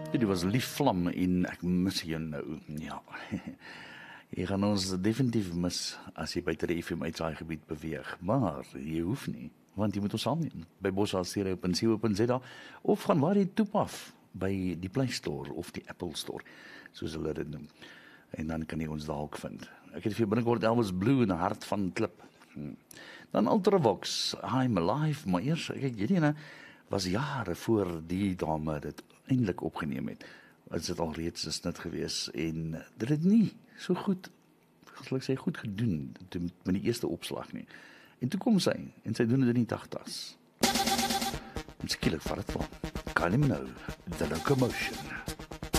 Dit was Lief Vlam en ek mis jou nou. Ja, jy gaan ons definitief mis as jy buite die FM uitsaaigebied beweeg, maar jy hoef nie, want jy moet ons saamneem by boshaalstereo.co.za of gaan waar jy toep af by die Play Store of die Apple Store, soos hulle dit noem. En dan kan jy ons daar ook vind. Ek het vir binnekort Elvis Blue in 'n hart van klip. Dan Ultravox, I'm Alive, maar eers, kyk, hierdie was jare voor die dame dit eintlik opgeneem het. Is dit al reeds 'n snit gewees en dit het nie so goed, sal ek sê, goed gedoen met die eerste opslag nie. En toe kom sy, en sy doen dit in die 80's. En skielik vat dit van. Kylie Minogue, The Locomotion.